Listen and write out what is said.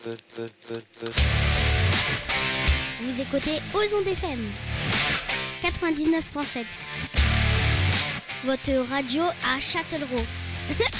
Vous écoutez Ozon FM 99.7. Votre radio à Châtellerault.